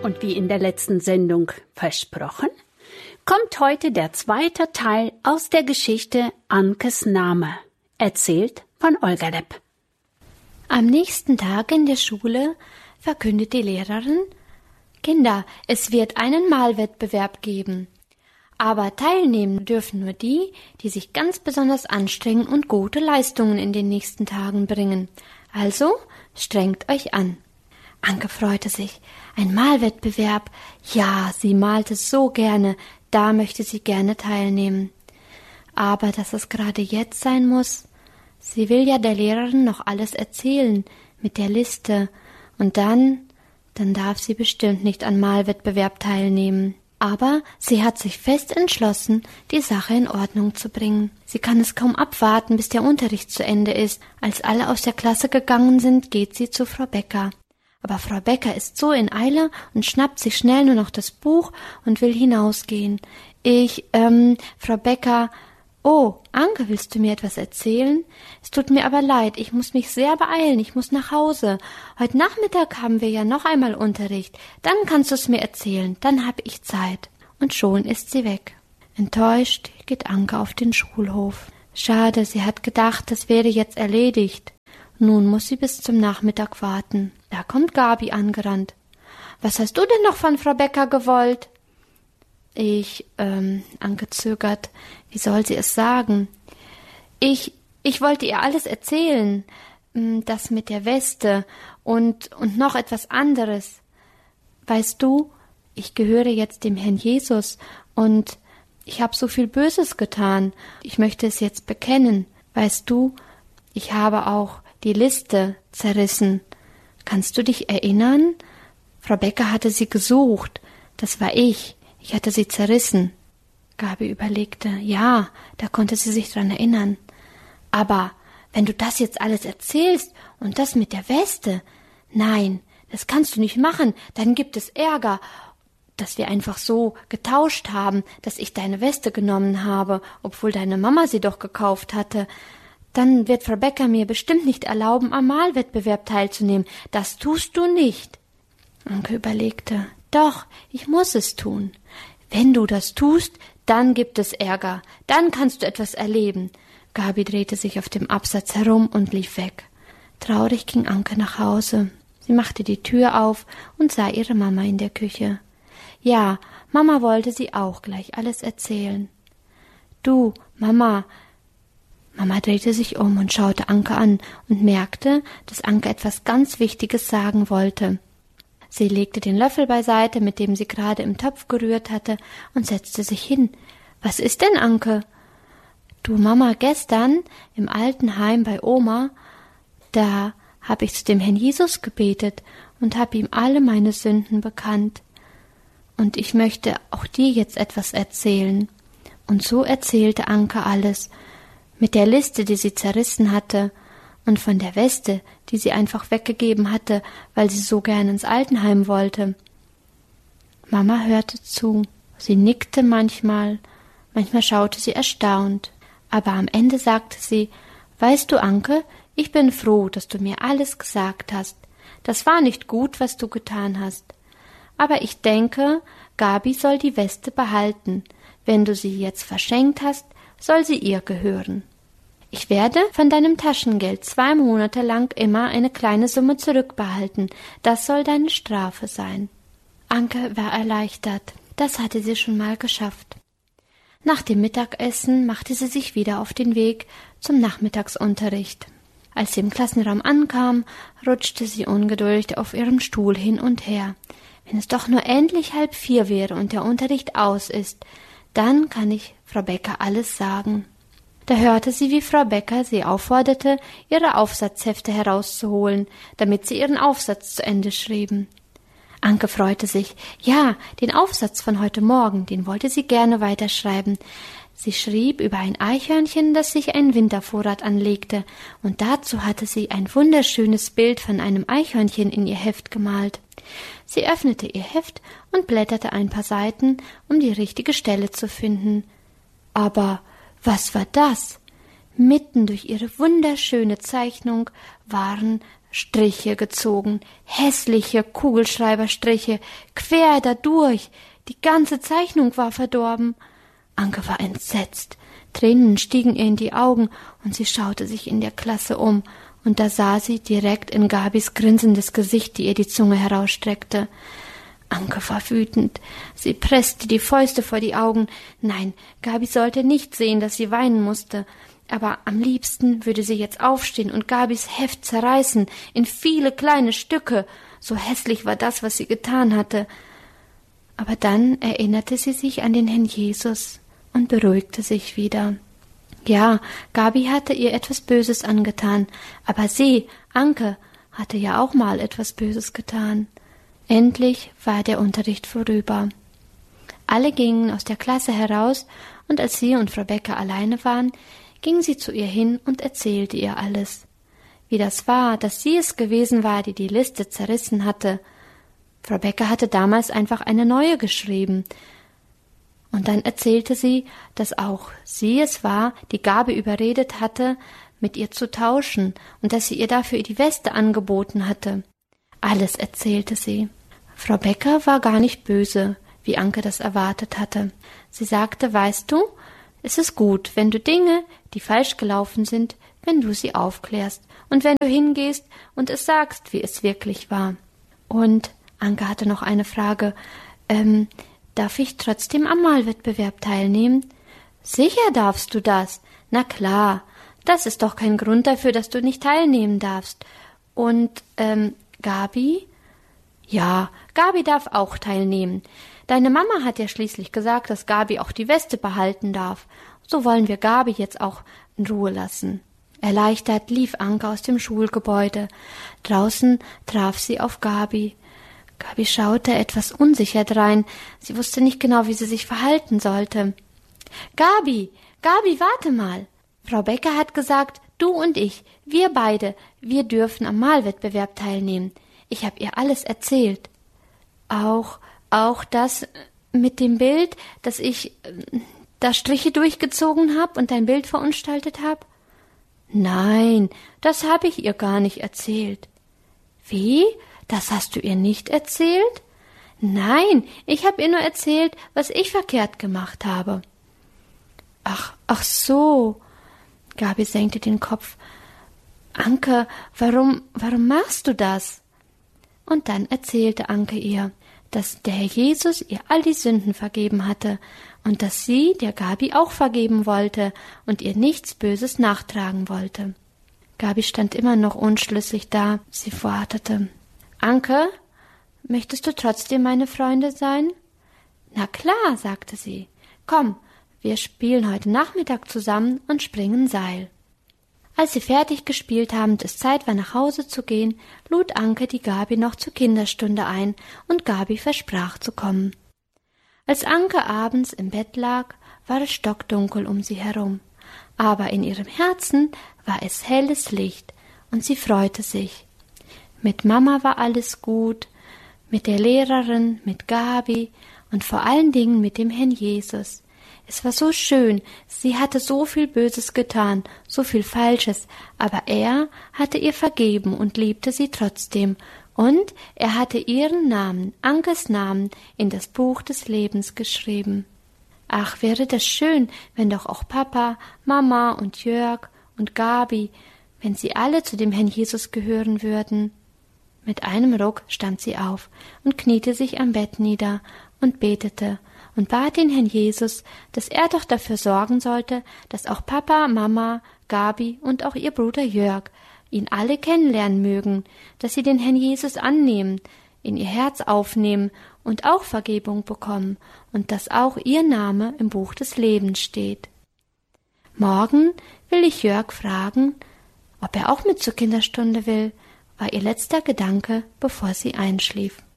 Und wie in der letzten Sendung versprochen, kommt heute der zweite Teil aus der Geschichte Ankes Name, erzählt von Olga Lepp. Am nächsten Tag in der Schule verkündet die Lehrerin: Kinder, es wird einen Malwettbewerb geben. Aber teilnehmen dürfen nur die, die sich ganz besonders anstrengen und gute Leistungen in den nächsten Tagen bringen. Also strengt euch an. Anke freute sich. Ein Malwettbewerb. Ja, sie malte so gerne. Da möchte sie gerne teilnehmen. Aber dass es gerade jetzt sein muss. Sie will ja der Lehrerin noch alles erzählen mit der Liste. Und dann darf sie bestimmt nicht an Malwettbewerb teilnehmen. Aber sie hat sich fest entschlossen, die Sache in Ordnung zu bringen. Sie kann es kaum abwarten, bis der Unterricht zu Ende ist. Als alle aus der Klasse gegangen sind, geht sie zu Frau Becker. Aber Frau Becker ist so in Eile und schnappt sich schnell nur noch das Buch und will hinausgehen. Frau Becker, oh, Anke, willst du mir etwas erzählen? Es tut mir aber leid, ich muss mich sehr beeilen, ich muss nach Hause. Heute Nachmittag haben wir ja noch einmal Unterricht. Dann kannst du es mir erzählen, dann habe ich Zeit. Und schon ist sie weg. Enttäuscht geht Anke auf den Schulhof. Schade, sie hat gedacht, das wäre jetzt erledigt. Nun muss sie bis zum Nachmittag warten. Da kommt Gabi angerannt. Was hast du denn noch von Frau Becker gewollt? Anke zögert. Wie soll sie es sagen? Ich wollte ihr alles erzählen. Das mit der Weste und noch etwas anderes. Weißt du, ich gehöre jetzt dem Herrn Jesus und ich habe so viel Böses getan. Ich möchte es jetzt bekennen. Weißt du, ich habe auch die Liste zerrissen. Kannst du dich erinnern? Frau Becker hatte sie gesucht. Das war ich. Ich hatte sie zerrissen. Gabi überlegte. Ja, da konnte sie sich dran erinnern. Aber wenn du das jetzt alles erzählst und das mit der Weste, nein, das kannst du nicht machen. Dann gibt es Ärger, dass wir einfach so getauscht haben, dass ich deine Weste genommen habe, obwohl deine Mama sie doch gekauft hatte. Dann wird Frau Becker mir bestimmt nicht erlauben, am Malwettbewerb teilzunehmen. Das tust du nicht. Anke überlegte. Doch, ich muss es tun. Wenn du das tust, dann gibt es Ärger. Dann kannst du etwas erleben. Gabi drehte sich auf dem Absatz herum und lief weg. Traurig ging Anke nach Hause. Sie machte die Tür auf und sah ihre Mama in der Küche. Ja, Mama wollte sie auch gleich alles erzählen. Du, Mama drehte sich um und schaute Anke an und merkte, dass Anke etwas ganz Wichtiges sagen wollte. Sie legte den Löffel beiseite, mit dem sie gerade im Topf gerührt hatte, und setzte sich hin. Was ist denn, Anke? Du, Mama, gestern im alten Heim bei Oma, da habe ich zu dem Herrn Jesus gebetet und habe ihm alle meine Sünden bekannt. Und ich möchte auch dir jetzt etwas erzählen. Und so erzählte Anke alles, mit der Liste, die sie zerrissen hatte, und von der Weste, die sie einfach weggegeben hatte, weil sie so gern ins Altenheim wollte. Mama hörte zu. Sie nickte manchmal schaute sie erstaunt. Aber am Ende sagte sie, weißt du, Anke, ich bin froh, dass du mir alles gesagt hast. Das war nicht gut, was du getan hast. Aber ich denke, Gabi soll die Weste behalten. Wenn du sie jetzt verschenkt hast, soll sie ihr gehören. Ich werde von deinem Taschengeld 2 Monate lang immer eine kleine Summe zurückbehalten. Das soll deine Strafe sein. Anke war erleichtert. Das hatte sie schon mal geschafft. Nach dem Mittagessen machte sie sich wieder auf den Weg zum Nachmittagsunterricht. Als sie im Klassenraum ankam, rutschte sie ungeduldig auf ihrem Stuhl hin und her. Wenn es doch nur endlich 3:30 wäre und der Unterricht aus ist, dann kann ich Frau Becker alles sagen. Da hörte sie, wie Frau Becker sie aufforderte, ihre Aufsatzhefte herauszuholen, damit sie ihren Aufsatz zu Ende schrieben. Anke freute sich. Ja, den Aufsatz von heute Morgen, den wollte sie gerne weiterschreiben. Sie schrieb über ein Eichhörnchen, das sich einen Wintervorrat anlegte, und dazu hatte sie ein wunderschönes Bild von einem Eichhörnchen in ihr Heft gemalt. Sie öffnete ihr Heft und blätterte ein paar Seiten, um die richtige Stelle zu finden. Aber was war das? Mitten durch ihre wunderschöne Zeichnung waren Striche gezogen, hässliche Kugelschreiberstriche, quer dadurch. Die ganze Zeichnung war verdorben. Anke war entsetzt. Tränen stiegen ihr in die Augen und sie schaute sich in der Klasse um. Und da sah sie direkt in Gabis grinsendes Gesicht, die ihr die Zunge herausstreckte. Anke war wütend. Sie presste die Fäuste vor die Augen. Nein, Gabi sollte nicht sehen, dass sie weinen musste. Aber am liebsten würde sie jetzt aufstehen und Gabis Heft zerreißen in viele kleine Stücke. So hässlich war das, was sie getan hatte. Aber dann erinnerte sie sich an den Herrn Jesus und beruhigte sich wieder. Ja, Gabi hatte ihr etwas Böses angetan, aber sie, Anke, hatte ja auch mal etwas Böses getan. Endlich war der Unterricht vorüber. Alle gingen aus der Klasse heraus, und als sie und Frau Becker alleine waren, ging sie zu ihr hin und erzählte ihr alles. Wie das war, dass sie es gewesen war, die Liste zerrissen hatte. Frau Becker hatte damals einfach eine neue geschrieben. Und dann erzählte sie, dass auch sie es war, die Gabi überredet hatte, mit ihr zu tauschen und dass sie ihr dafür die Weste angeboten hatte. Alles erzählte sie. Frau Becker war gar nicht böse, wie Anke das erwartet hatte. Sie sagte, weißt du, es ist gut, wenn du Dinge, die falsch gelaufen sind, wenn du sie aufklärst und wenn du hingehst und es sagst, wie es wirklich war. Und Anke hatte noch eine Frage. Darf ich trotzdem am Malwettbewerb teilnehmen? Sicher darfst du das. Na klar, das ist doch kein Grund dafür, dass du nicht teilnehmen darfst. Und, Gabi? Ja, Gabi darf auch teilnehmen. Deine Mama hat ja schließlich gesagt, dass Gabi auch die Weste behalten darf. So wollen wir Gabi jetzt auch in Ruhe lassen. Erleichtert lief Anke aus dem Schulgebäude. Draußen traf sie auf Gabi. Gabi schaute etwas unsicher drein. Sie wusste nicht genau, wie sie sich verhalten sollte. Gabi, warte mal. Frau Becker hat gesagt, du und ich, wir beide, wir dürfen am Malwettbewerb teilnehmen. Ich habe ihr alles erzählt. Auch das mit dem Bild, dass ich da Striche durchgezogen habe und dein Bild verunstaltet habe? Nein, das habe ich ihr gar nicht erzählt. Wie? Das hast du ihr nicht erzählt? Nein, ich habe ihr nur erzählt, was ich verkehrt gemacht habe. Ach so. Gabi senkte den Kopf. Anke, warum machst du das? Und dann erzählte Anke ihr, dass der Herr Jesus ihr all die Sünden vergeben hatte und dass sie der Gabi auch vergeben wollte und ihr nichts Böses nachtragen wollte. Gabi stand immer noch unschlüssig da. Sie wartete. Anke, möchtest du trotzdem meine Freundin sein? Na klar, sagte sie. Komm, wir spielen heute Nachmittag zusammen und springen Seil. Als sie fertig gespielt haben und es Zeit war, nach Hause zu gehen, lud Anke die Gabi noch zur Kinderstunde ein und Gabi versprach zu kommen. Als Anke abends im Bett lag, war es stockdunkel um sie herum, aber in ihrem Herzen war es helles Licht und sie freute sich. Mit Mama war alles gut, mit der Lehrerin, mit Gabi und vor allen Dingen mit dem Herrn Jesus. Es war so schön, sie hatte so viel Böses getan, so viel Falsches, aber er hatte ihr vergeben und liebte sie trotzdem, und er hatte ihren Namen, Ankes Namen, in das Buch des Lebens geschrieben. Ach, wäre das schön, wenn doch auch Papa, Mama und Jörg und Gabi, wenn sie alle zu dem Herrn Jesus gehören würden. Mit einem Ruck stand sie auf und kniete sich am Bett nieder und betete und bat den Herrn Jesus, dass er doch dafür sorgen sollte, dass auch Papa, Mama, Gabi und auch ihr Bruder Jörg ihn alle kennenlernen mögen, dass sie den Herrn Jesus annehmen, in ihr Herz aufnehmen und auch Vergebung bekommen und dass auch ihr Name im Buch des Lebens steht. Morgen will ich Jörg fragen, ob er auch mit zur Kinderstunde will, war ihr letzter Gedanke, bevor sie einschlief.